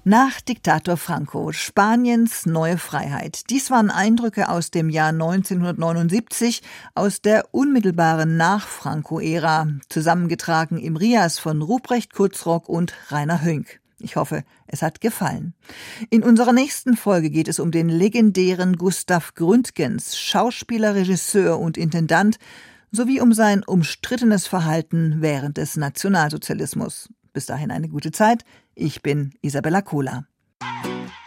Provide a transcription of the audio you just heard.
Nach Diktator Franco, Spaniens neue Freiheit. Dies waren Eindrücke aus dem Jahr 1979, aus der unmittelbaren Nach-Franco-Ära, zusammengetragen im Rias von Ruprecht Kurzrock und Rainer Hünck. Ich hoffe, es hat gefallen. In unserer nächsten Folge geht es um den legendären Gustav Gründgens, Schauspieler, Regisseur und Intendant, sowie um sein umstrittenes Verhalten während des Nationalsozialismus. Bis dahin eine gute Zeit. Ich bin Isabella Kohler.